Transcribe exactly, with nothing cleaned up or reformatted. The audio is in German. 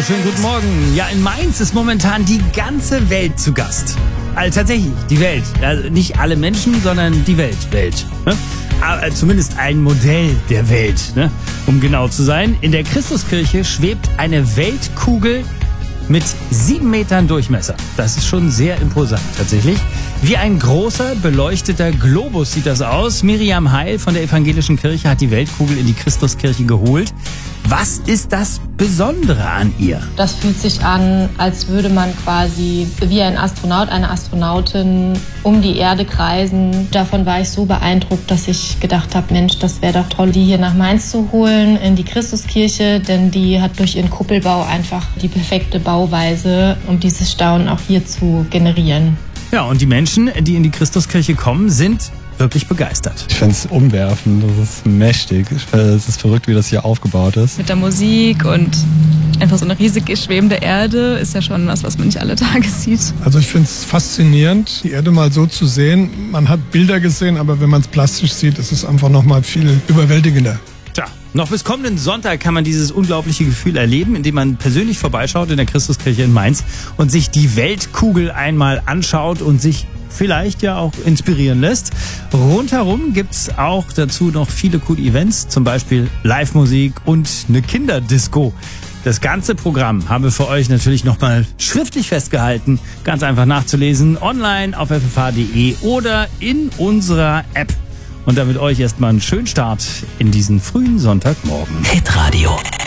schönen guten Morgen. Ja, in Mainz ist momentan die ganze Welt zu Gast. Also tatsächlich, die Welt. Also nicht alle Menschen, sondern die Welt. Welt. Ne? Aber zumindest ein Modell der Welt, ne? Um genau zu sein. In der Christuskirche schwebt eine Weltkugel mit sieben Metern Durchmesser. Das ist schon sehr imposant tatsächlich. Wie ein großer, beleuchteter Globus sieht das aus. Miriam Heil von der Evangelischen Kirche hat die Weltkugel in die Christuskirche geholt. Was ist das Besondere an ihr? Das fühlt sich an, als würde man quasi wie ein Astronaut, eine Astronautin um die Erde kreisen. Davon war ich so beeindruckt, dass ich gedacht habe, Mensch, das wäre doch toll, die hier nach Mainz zu holen, in die Christuskirche, denn die hat durch ihren Kuppelbau einfach die perfekte Bauweise, um dieses Staunen auch hier zu generieren. Ja, und die Menschen, die in die Christuskirche kommen, sind wirklich begeistert. Ich finde es umwerfend, das ist mächtig. Es ist verrückt, wie das hier aufgebaut ist. Mit der Musik und einfach so eine riesige schwebende Erde ist ja schon was, was man nicht alle Tage sieht. Also ich finde es faszinierend, die Erde mal so zu sehen. Man hat Bilder gesehen, aber wenn man es plastisch sieht, ist es einfach noch mal viel überwältigender. Tja, noch bis kommenden Sonntag kann man dieses unglaubliche Gefühl erleben, indem man persönlich vorbeischaut in der Christuskirche in Mainz und sich die Weltkugel einmal anschaut und sich vielleicht ja auch inspirieren lässt. Rundherum gibt's auch dazu noch viele coole Events, zum Beispiel Live-Musik und eine Kinderdisco. Das ganze Programm haben wir für euch natürlich nochmal schriftlich festgehalten. Ganz einfach nachzulesen, online auf f f h punkt d e oder in unserer App. Und damit euch erstmal einen schönen Start in diesen frühen Sonntagmorgen. Hitradio